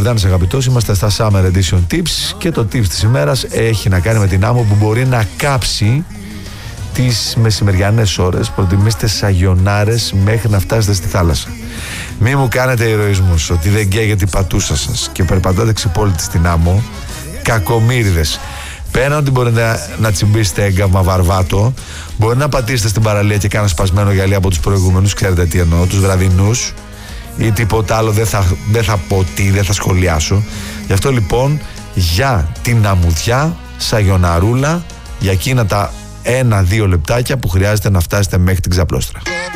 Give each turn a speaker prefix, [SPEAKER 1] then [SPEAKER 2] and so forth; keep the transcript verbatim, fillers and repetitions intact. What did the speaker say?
[SPEAKER 1] Μπογδάνης αγαπητός, είμαστε στα Summer Edition Tips και το tips της ημέρας έχει να κάνει με την άμμο που μπορεί να κάψει τις μεσημεριανές ώρες. Προτιμήστε σαγιονάρες μέχρι να φτάσετε στη θάλασσα. Μη μου κάνετε ηρωισμούς ότι δεν καίγεται η πατούσα σας και περπατάτε ξυπόλυτοι στην άμμο. Κακομοίριδες. Πέραν ότι μπορείτε να, να τσιμπήσετε έγκαυμα βαρβάτο, μπορεί να πατήσετε στην παραλία και κάνα σπασμένο γυαλί από τους προηγούμενους. Ξέρετε τι εννοώ, τους βραδινούς ή τίποτα άλλο. Δεν θα, δεν θα πω τι, δεν θα σχολιάσω. Γι' αυτό λοιπόν για την αμμουδιά, σαγιοναρούλα, για εκείνα τα ένα-δύο λεπτάκια που χρειάζεται να φτάσετε μέχρι την ξαπλώστρα.